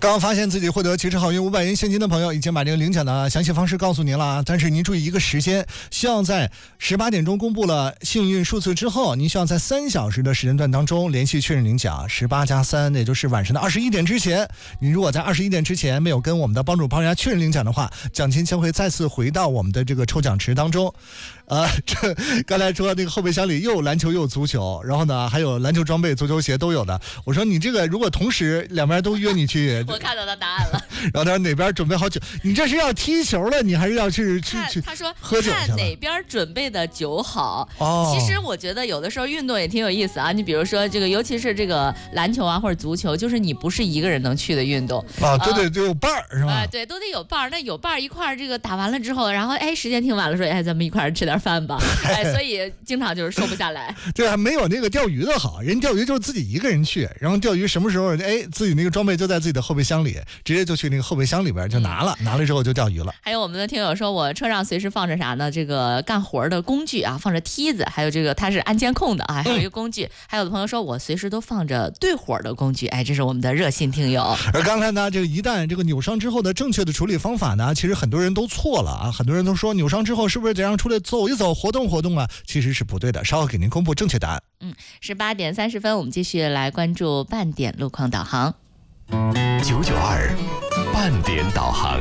刚刚发现自己获得骑士好运500元现金的朋友，已经把这个领奖的详细方式告诉您了啊。但是您注意一个时间，需要在18点钟公布了幸运数字之后，您需要在3小时的时间段当中连续确认领奖。18+3，也就是晚上的21点之前，您如果在21点之前没有跟我们的帮主帮人家确认领奖的话，奖金将会再次回到我们的这个抽奖池当中。这刚才说那个后备箱里又有篮球又有足球，然后呢还有篮球装备、足球鞋都有的。我说你这个如果同时两边都约你去， 我看到他答案了。 然后他说哪边准备好酒？你这是要踢球了，你还是要去他说喝酒去了？ 看哪边准备的酒好。 哦， 其实我觉得有的时候运动也挺有意思啊。你比如说这个，尤其是这个篮球啊或者足球，就是你不是一个人能去的运动啊，都得有伴儿是吧？ 对，都得有伴儿。那有伴儿一块儿这个打完了之后，然后时间挺晚了，说咱们一块儿吃点饭吧。所以经常就是瘦不下来。 对，还没有那个钓鱼的好，人钓鱼就是自己一个人去，然后钓鱼什么时候自己那个装备就在自己的后备箱里，直接就去那个后备箱里边就拿了，拿了之后就钓鱼了。 还有我们的听友说，我车上随时放着啥呢？这个干活的工具啊，放着梯子，还有这个它是安监控的啊，还有一个工具。还有的朋友说我随时都放着对火的工具，这是我们的热心听友。 而刚才呢，这个一旦这个扭伤之后的正确的处理方法呢，其实很多人都错了啊，很多人都说扭伤之后是不是得让出来走一走、活动活动啊？其实是不对的，稍后给您公布正确答案。 18点30分，我们继续来关注半点路况导航。 992半点导航。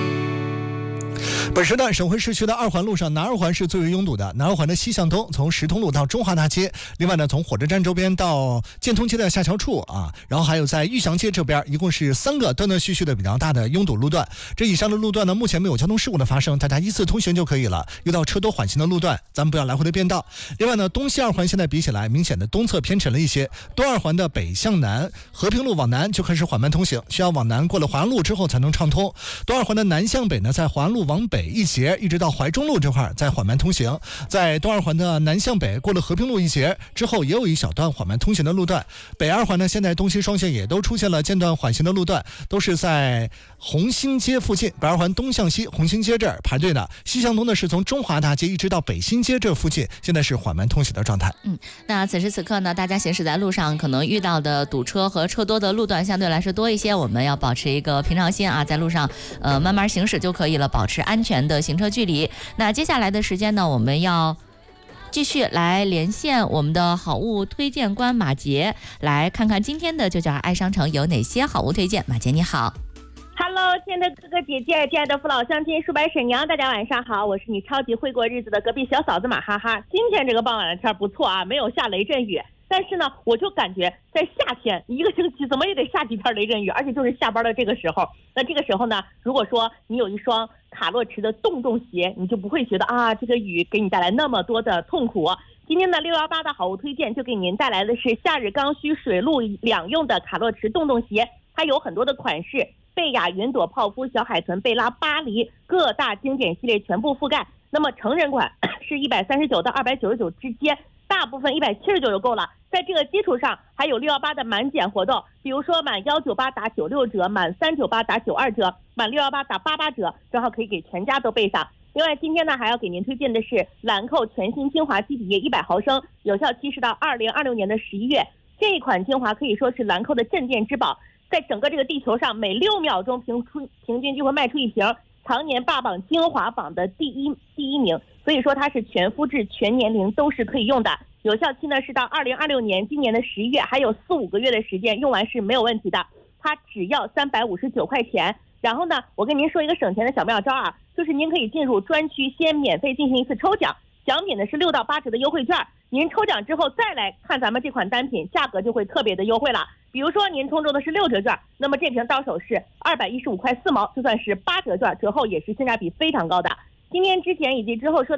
本时段省会市区的2环路上，南2环是最为拥堵的。南2环的西向东，从石通路到中华大街，另外呢，从火车站周边到建通街的下桥处啊，然后还有在玉祥街这边，一共是3个断断续续的比较大的拥堵路段。这以上的路段呢，目前没有交通事故的发生，大家依次通行就可以了。遇到车多缓行的路段，咱们不要来回的变道。另外呢，东西2环现在比起来，明显的东侧偏沉了一些。东2环的北向南，和平路往南就开始缓慢通行，需要往南过了华安路之后才能畅通。东2环的南向北呢，在华安路往北一节一直到怀中路这块在缓慢通行，在东2环的南向北过了和平路一节之后，也有一小段缓慢通行的路段。北2环呢，现在东西双线也都出现了间断缓行的路段，都是在红星街附近。北2环东向西红星街这儿排队的，西向东呢是从中华大街一直到北新街这附近，现在是缓慢通行的状态。 那此时此刻呢，大家行驶在路上可能遇到的堵车和车多的路段相对来说多一些，我们要保持一个平常心啊，在路上慢慢行驶就可以了，保持安全的行车距离。那接下来的时间呢，我们要继续来连线我们的好物推荐官马杰，来看看今天的就叫爱商城有哪些好物推荐。马杰你好。 Hello， 亲爱的哥哥姐姐，亲爱的父老乡亲、叔伯婶娘，大家晚上好，我是你超级会过日子的隔壁小嫂子马哈哈。今天这个傍晚的天不错啊，没有下雷阵雨，但是呢，我就感觉在夏天一个星期怎么也得下几片雷阵雨，而且就是下班的这个时候。那这个时候呢，如果说你有一双卡洛驰的洞洞鞋，你就不会觉得这个雨给你带来那么多的痛苦。今天的618的好物推荐就给您带来的是夏日刚需水陆两用的卡洛驰洞洞鞋，它有很多的款式，贝雅、云朵、泡芙、小海豚、贝拉、巴黎各大经典系列全部覆盖。那么成人款是139到299之间，大部分179就够了。在这个基础上还有618的满减活动，比如说满198打96折，满398打92折，满618打88折，正好可以给全家都备上。另外今天呢还要给您推荐的是兰蔻全新精华基底液100毫升，有效期是到2026年的11月。这一款精华可以说是兰蔻的镇店之宝，在整个这个地球上每6秒钟平均就会卖出一瓶，常年霸榜精华榜的第一名，所以说它是全肤质全年龄都是可以用的。有效期呢是到2026年今年的11月，还有4-5个月的时间，用完是没有问题的。它只要359块钱。然后呢，我跟您说一个省钱的小妙招啊，就是您可以进入专区先免费进行一次抽奖，奖品呢是6到8折的优惠券，您抽奖之后再来看咱们这款单品，价格就会特别的优惠了。比如说您充中的是6折券，那么这瓶到手是215块4毛，就算是8折券，折后也是性价比非常高的。今天之前以及之后说到